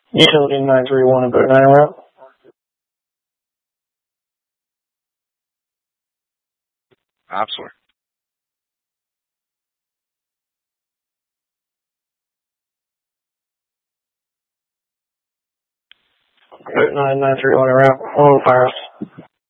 Utility 931 and boat 9 route. Opsler. Boat 931 and route. On fires.